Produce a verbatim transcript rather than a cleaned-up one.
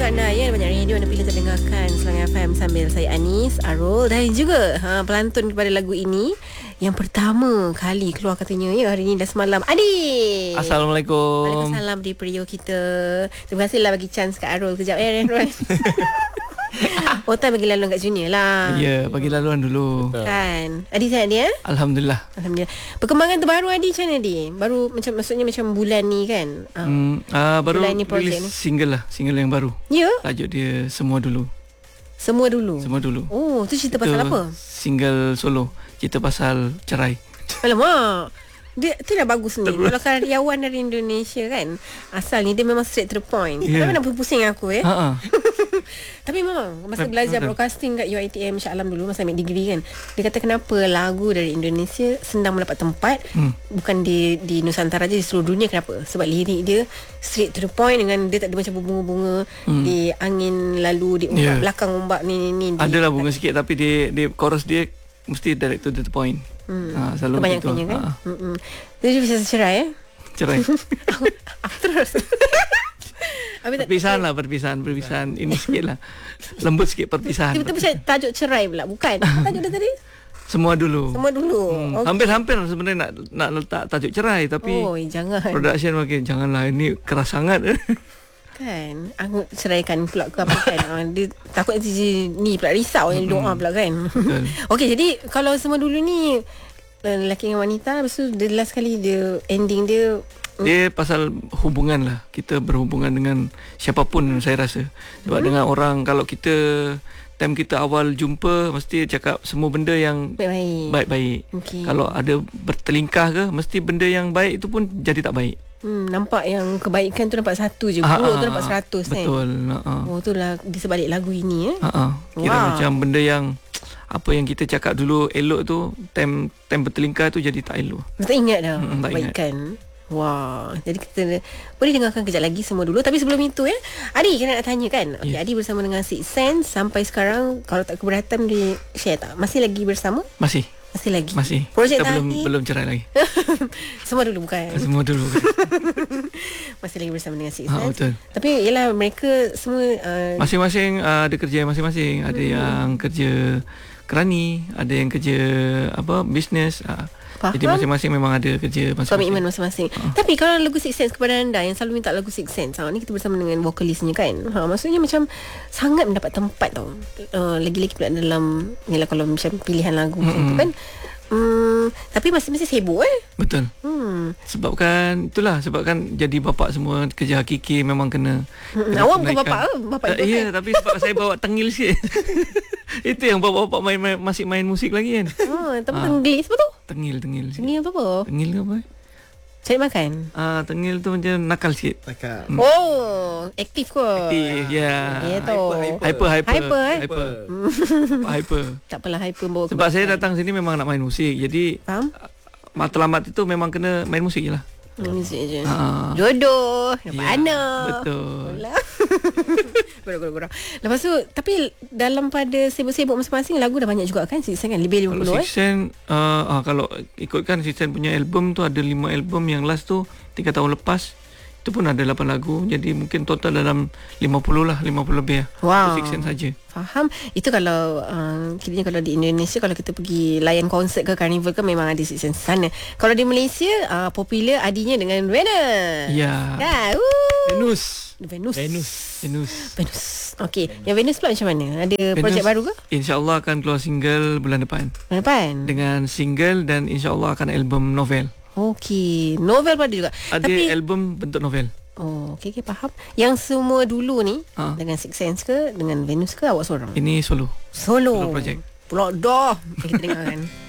untuk anda ya. Banyak radio anda pilih untuk dengarkan Semangat F M sambil saya Anis, Arul dan juga ha, pelantun kepada lagu ini yang pertama kali keluar katanya ya hari ini dah semalam. Adi. Assalamualaikum. Waalaikumsalam di Priyo kita. Terima kasihlah bagi chance kat Arul kejap ya Arul. Otai bagi laluan kat Junior lah. Ya, yeah, bagi laluan dulu. Kan. Adi sihat dia? Alhamdulillah. Alhamdulillah. Perkembangan terbaru Adi macam mana Adi? Baru macam maksudnya macam bulan ni kan? Uh, hmm, uh, baru release single lah, single yang baru. Ya? Tajuk dia Semua Dulu. Semua Dulu. Semua Dulu. Oh, tu cerita Itu pasal apa? Single solo, cerita pasal cerai. Alamak. Dia tu dah bagus ni. Kalau karyawan dari Indonesia kan, asal ni dia memang straight to the point. Yeah. Tapi nak pusing aku eh. Ha. Tapi memang masa belajar broadcasting kat U I T M Shah Alam dulu masa ambil degree kan, dia kata kenapa lagu dari Indonesia senang mendapat tempat, hmm. bukan di di Nusantara je, di seluruh dunia. Kenapa? Sebab lirik dia straight to the point, dengan dia tak ada macam bunga-bunga hmm. di angin lalu di ombak, yeah. belakang ombak ni ni ni. Adalah bunga sikit tapi dia dia chorus dia mesti direct to the point. Hmm. Ha, selalu kebanyakannya kan. Ha. Hmm. Dia bisa cerai eh? Cerai. Terus. Perpisahan lah, perpisahan, perpisahan. Ini sikit lah, lembut sikit perpisahan. Betul-betul tajuk cerai pula, bukan? Tajuk dia tadi? Semua Dulu. Semua Dulu. Hmm. Okay. Hampir-hampir sebenarnya nak nak letak tajuk cerai, tapi oh, jangan. Production makin janganlah, ini keras sangat. Kan, aku ceraikan pula ke apa kan. Dia takut nanti ni pula risau yang doa pula kan. Okey, jadi kalau Semua Dulu ni lelaki dengan wanita, lepas tu dia last kali dia ending dia dia pasal hubungan lah. Kita berhubungan dengan siapapun saya rasa. Sebab hmm. dengan orang, kalau kita time kita awal jumpa mesti cakap semua benda yang baik-baik, baik-baik. Okay. Kalau ada bertelingkah ke, mesti benda yang baik itu pun jadi tak baik. Hmm, nampak yang kebaikan tu nampak satu je, buruk tu nampak seratus. Betul. Eh? Oh, itulah di sebalik lagu ini eh. Ha, kira wow. macam benda yang apa yang kita cakap dulu elok tu, time time bertelingkah tu jadi tak elok. Tak ingat dah hmm, kebaikan. Wah, jadi kita boleh dengarkan kejap lagi Semua Dulu. Tapi sebelum itu ya, Adi kena nak tanya kan. Okay, yes. Adi bersama dengan Six Sense sampai sekarang, kalau tak keberatan dia share tak? Masih lagi bersama? Masih. Masih lagi. Masih. Projek kita belum belum cerai lagi. Semua Dulu bukan? Semua Dulu. Masih lagi bersama dengan Six ha, Sense. Betul. Tapi yalah, mereka semua uh, masing-masing uh, ada kerja masing-masing. Ada hmm. yang kerja kerani, ada yang kerja apa bisnes. Uh, Jadi masing-masing memang ada kerja masing-masing, komitmen masing-masing. Ha. Tapi kalau lagu Six Sense, kepada anda yang selalu minta lagu Six Sense, ha, ni kita bersama dengan vokalisnya kan. Ha, maksudnya macam sangat mendapat tempat tau. Uh, lagi-lagi pula dalam yalah, kalau macam pilihan lagu mm-hmm. macam tu kan. Hmm, tapi masih-masih sibuk eh. Betul. Hmm. Sebab kan itulah, sebab kan jadi bapak semua, kerja hakiki memang kena. Hmm. kena Awak bukan bapak ke? Bapak uh, iya, tapi sebab saya bawa tengil sikit. Itu yang bapak-bapak main, main masih main musik lagi kan. Oh, tapi ha. tengil apa tu? Tengil, tengil. Tengil tu apa? Tengil ke apa? Cari makan. Ah, tengil tu macam nakal sikit. Nakal. Hmm. Oh, aktif kot. Aktif, ya. Yeah. Ya tu. Hyper, hyper. Hyper, eh? Hyper. Hyper. Tak apalah hyper bawa. Sebab saya datang sini memang nak main musik. Jadi, faham? Matlamat itu memang kena main musik je lah. Main musik je. Ha. Jodoh, dapat ya, anak. Betul. Kurang-kurang. Lepas tu, tapi dalam pada sibuk-sibuk masing-masing, lagu dah banyak juga kan? Six Sense kan? Lebih lima puluh kalau Six Sense, eh? uh, uh, kalau ikutkan Six Sense punya album tu ada lima album. Yang last tu tiga tahun lepas, itu pun ada lapan lagu. Jadi mungkin total dalam lima puluh lah, lima puluh lebih lah. Wow. Six Sense saja. Faham. Itu kalau uh, kiranya kalau di Indonesia, kalau kita pergi layan konsert ke carnival ke, memang ada Six Sense sana. Kalau di Malaysia, uh, popular Adinya dengan Venus. Ya. Dah. Venus. Venus. Venus. Venus. Venus. Okey, yang Venus pula macam mana? Ada Venus, projek baru ke? InsyaAllah akan keluar single bulan depan. Bulan depan? Dengan single, dan insyaAllah akan album novel. Okey, novel pun ada juga. Ada tapi album bentuk novel. Oh, okey, okay, faham. Yang Semua Dulu ni ha. dengan Six Sense ke, dengan Venus ke, awak seorang? Ini solo. Solo. Solo project. Pulak dah. Okay, kita dengarkan.